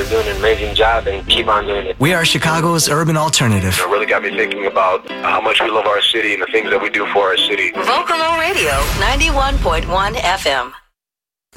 are doing an amazing job and keep on doing it. We are Chicago's urban alternative. It really got me thinking about how much we love our city and the things that we do for our city. Vocalo Radio, 91.1 FM.